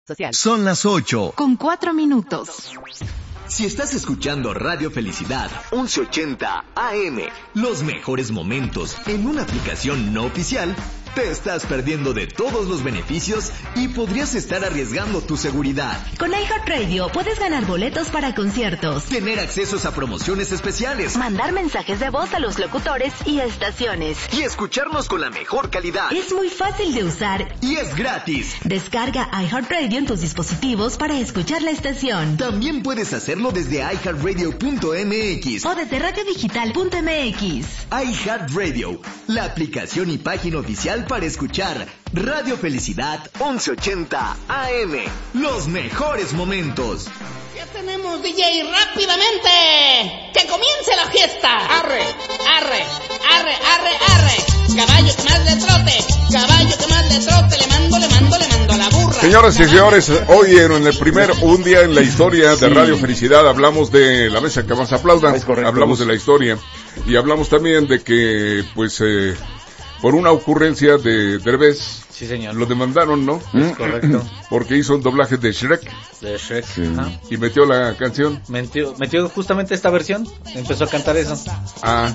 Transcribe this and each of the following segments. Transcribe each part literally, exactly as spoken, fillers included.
Social. Son las ocho. Con cuatro minutos. Si estás escuchando Radio Felicidad once ochenta A M, los mejores momentos en una aplicación no oficial, te estás perdiendo de todos los beneficios y podrías estar arriesgando tu seguridad. Con iHeartRadio puedes ganar boletos para conciertos, tener accesos a promociones especiales, mandar mensajes de voz a los locutores y estaciones, y escucharnos con la mejor calidad. Es muy fácil de usar y es gratis. Descarga iHeartRadio en tus dispositivos para escuchar la estación. También puedes hacerlo desde i heart radio punto m x o desde radio digital punto m x. iHeartRadio, la aplicación y página oficial para escuchar Radio Felicidad once ochenta A M. Los mejores momentos. Ya tenemos D J, rápidamente. ¡Que comience la fiesta! Arre, arre, arre, arre, arre. Caballo que más le trote, caballo que más le trote, le mando, le mando, le mando a la burra. Señoras y señores, hoy en el primer un día en la historia de Radio Felicidad hablamos de la mesa que más aplaudan, hablamos de la historia y hablamos también de que pues eh, por una ocurrencia de Derbez, sí, señor, lo demandaron, ¿no? Es correcto. Porque hizo un doblaje de Shrek. De Shrek, sí. Ajá. Y metió la canción. Metió, metió justamente esta versión. Empezó a cantar eso. Ah.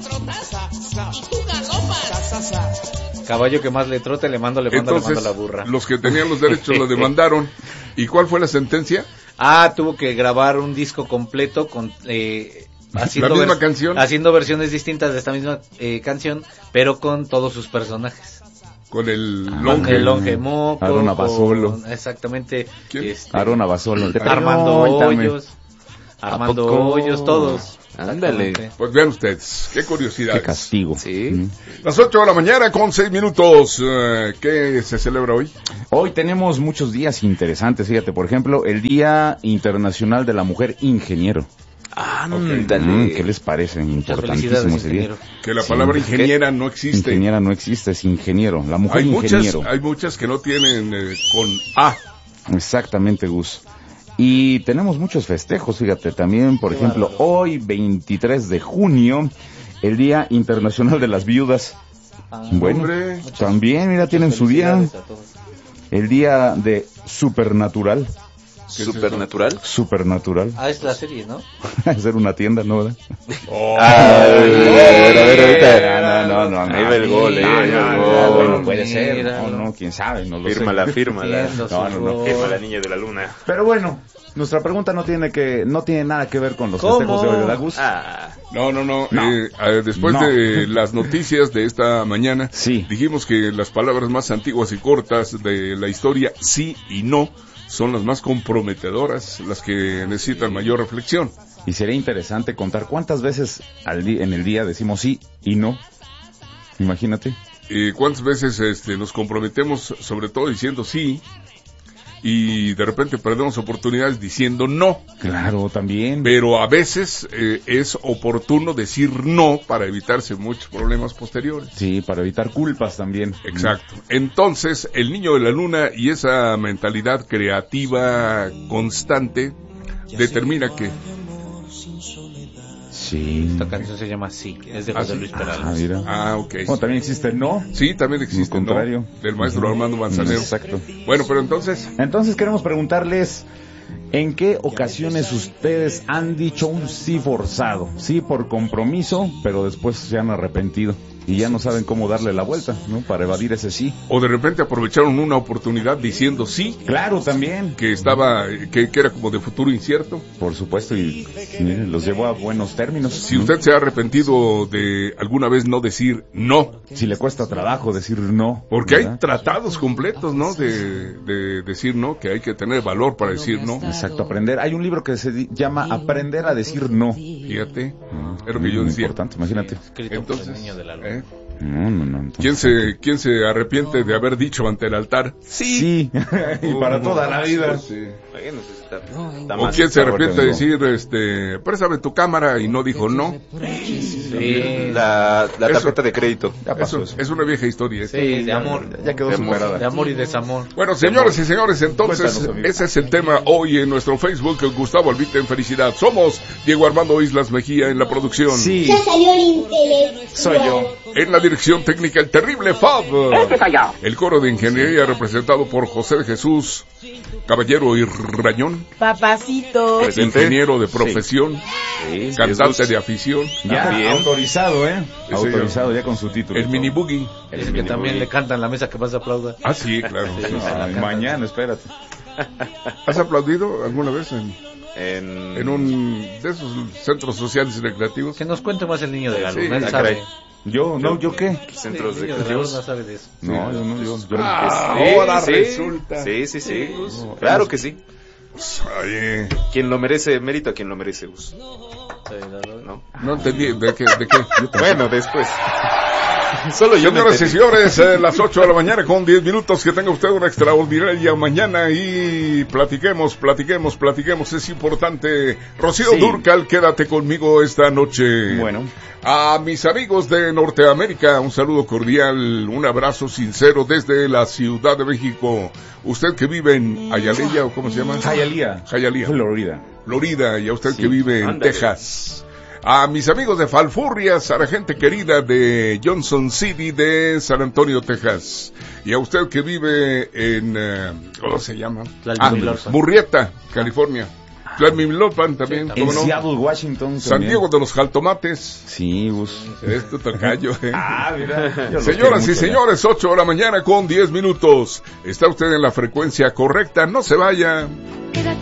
Caballo que más le trote, le mando, le mando, Entonces, le mando a la burra. Los que tenían los derechos lo demandaron. ¿Y cuál fue la sentencia? Ah, tuvo que grabar un disco completo con... Eh, Haciendo la misma vers- canción, haciendo versiones distintas de esta misma eh, canción, pero con todos sus personajes. Con el ah, longe, el longe moco, Aaron Abasolo, con, exactamente. Este, Aaron Abasolo, Armando Hoyos, Armando Hoyos, todos. Ándale. Pues vean ustedes, qué curiosidad. Qué castigo. Sí. Mm. Las ocho de la mañana con seis minutos. Uh, ¿Qué se celebra hoy? Hoy tenemos muchos días interesantes, fíjate, por ejemplo, el Día Internacional de la Mujer Ingeniero. Ah, okay. mm, ¿Qué les parece? Importantísimo ese día. Que la palabra sí. ingeniera no existe. Ingeniera no existe, es ingeniero. La mujer hay ingeniero. Muchas, hay muchas que no tienen eh, con A. Exactamente, Gus. Y tenemos muchos festejos, fíjate, también, por Qué ejemplo, bárbaro. Hoy, veintitrés de junio, el Día Internacional de las Viudas. Ah, bueno, hombre. también, mira, tienen su día. El Día de Supernatural. ¿Supernatural? Supernatural. Ah, es la serie, ¿no? Hacer una tienda, ¿no? Oh, ah, a ver, a ver, ahorita. No, no, no. Ahí va el gol, eh. Ahí va el gol. Bueno, puede ser. No, no, quién sabe, no lo sé. Fírmala, fírmala. No, no, no. Firma la niña de la luna. Pero bueno, nuestra pregunta no tiene que, no tiene nada que ver con los festejos de hoy de la Gus. Ah. No, no, no. no. Eh, eh, después no. de las noticias de esta mañana, sí. dijimos que las palabras más antiguas y cortas de la historia, sí y no, son las más comprometedoras, las que necesitan mayor reflexión. Y sería interesante contar cuántas veces al día, en el día decimos sí y no. Imagínate. Eh, cuántas veces este, nos comprometemos sobre todo diciendo sí y de repente perdemos oportunidades diciendo no. Claro, también. Pero a veces eh, es oportuno decir no para evitarse muchos problemas posteriores. Sí, para evitar culpas también. Exacto. Entonces, el niño de la luna y esa mentalidad creativa constante determina que... Sí. Esta canción se llama Sí, es de José ah, Luis Perales. Ah, mira. Ah, ok. Bueno, también existe no. Sí, también existe Al contrario. no, del maestro Armando Manzanero. Exacto. Bueno, pero entonces... Entonces queremos preguntarles, ¿en qué ocasiones ustedes han dicho un sí forzado? Sí por compromiso, pero después se han arrepentido y ya no saben cómo darle la vuelta, ¿no? Para evadir ese sí. O de repente aprovecharon una oportunidad diciendo sí. Claro, también. Que estaba, que, que era como de futuro incierto. Por supuesto, y miren, los llevó a buenos términos. Si usted se ha arrepentido de alguna vez no decir no. Si le cuesta trabajo decir no. Porque ¿verdad? hay tratados completos, ¿no? De, de decir no, que hay que tener valor para decir no. Exacto, aprender. Hay un libro que se di- llama Aprender a decir no. Fíjate, No, es lo que yo decía. Importante, imagínate. Escrito Entonces, por el niño de la luna. ¿eh? No, no, no. Entonces, ¿Quién se, quién se arrepiente de haber dicho ante el altar sí? Sí, y para toda la vida. Sí. Bueno, pues está, está ¿O más quién se sabor arrepiente de que no. decir, este, préstame tu cámara y no dijo no? Sí, La, la Eso- tarjeta de crédito. Ya pasó Eso, eso. es una vieja historia. ¿eh? sí, de amor, Ya quedó De amor. superada. de amor y desamor. Bueno, señores y señores, entonces Cuéntanos, amigo. ese es el tema hoy en nuestro Facebook, Gustavo Albita en Felicidad. Somos Diego Armando Islas Mejía en la producción. Sí, Ya salió el intelectual. soy yo. En la dirección técnica, el terrible Fab. El coro de ingeniería representado por José de Jesús Caballero y Rañón. Papacito. Ingeniero de profesión. Sí, sí, cantante de afición. Ya, bien. Autorizado, ¿eh? Sí, autorizado señor. ya con su título. El mini boogie. El que mini también boogie. Le cantan la mesa que más aplauda. Ah, sí, claro. Sí, sí, no, mañana, espérate. ¿Has aplaudido alguna vez en, en... en un de esos centros sociales y recreativos? Que nos cuente más el niño de Galuna, sí, él sabe. Yo, no, ¿yo qué? Centros sí, recreativos. No sabe de eso. No, yo no, yo. yo ah, sí, ahora sí, resulta. Sí, sí, sí. No, claro que sí. Oye. Quien lo merece, mérito a quien lo merece, Gus. No, no entendí, ¿de qué? ¿De qué? Bueno, después. Solo yo. Señoras y señores, eh, las ocho de la mañana con diez minutos, que tenga usted una extraordinaria mañana y platiquemos, platiquemos, platiquemos, es importante. Rocío sí. Dúrcal, quédate conmigo esta noche. Bueno. A mis amigos de Norteamérica, un saludo cordial, un abrazo sincero desde la Ciudad de México. Usted que vive en Hialeah, ¿o cómo se llama? Hialeah. Hialeah. Florida. Florida, y a usted sí. que vive en Ándale. Texas. A mis amigos de Falfurrias, a la gente querida de Johnson City de San Antonio, Texas. Y a usted que vive en, uh, ¿cómo se llama? Ah, Murrieta, California. Tlalmimilopan también. En no? Seattle, Washington. San también. Diego de los Jaltomates. Sí, Gus. Es tu tocayo, eh. Ah, mira. Señoras y señores, ocho de la mañana con diez minutos. Está usted en la frecuencia correcta, no se vaya.